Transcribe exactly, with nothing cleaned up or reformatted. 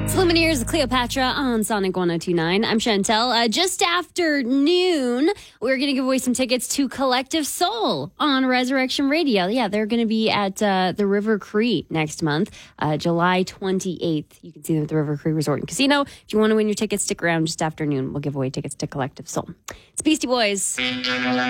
Lumineers, Cleopatra on Sonic one oh two point nine. I'm Chantel. Uh, just after noon, we're going to give away some tickets to Collective Soul on Resurrection Radio. Yeah, they're going to be at uh, the River Cree next month, uh, July twenty-eighth. You can see them at the River Cree Resort and Casino. If you want to win your tickets, stick around just after noon. We'll give away tickets to Collective Soul. It's Beastie Boys.